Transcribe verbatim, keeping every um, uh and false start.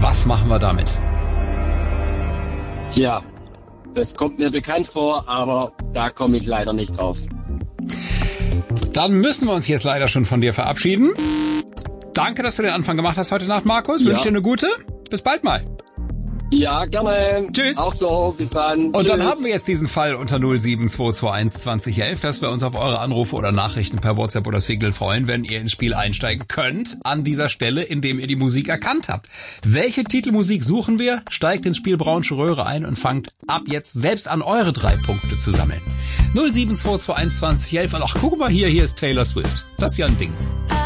Was machen wir damit? Tja, das kommt mir bekannt vor, aber da komme ich leider nicht drauf. Dann müssen wir uns jetzt leider schon von dir verabschieden. Danke, dass du den Anfang gemacht hast heute Nacht, Markus. Ja. Wünsche dir eine gute. Bis bald mal. Ja, gerne. Tschüss. Auch so, bis dann. Und Tschüss. dann haben wir jetzt diesen Fall unter null sieben zwei zwei eins zwanzig elf, dass wir uns auf eure Anrufe oder Nachrichten per WhatsApp oder Signal freuen, wenn ihr ins Spiel einsteigen könnt, an dieser Stelle, indem ihr die Musik erkannt habt. Welche Titelmusik suchen wir? Steigt ins Spiel Braunsche Röhre ein und fangt ab jetzt selbst an, eure drei Punkte zu sammeln. null sieben zwei zwei eins zwanzig elf. Ach, guck mal hier, hier ist Taylor Swift. Das ist ja ein Ding.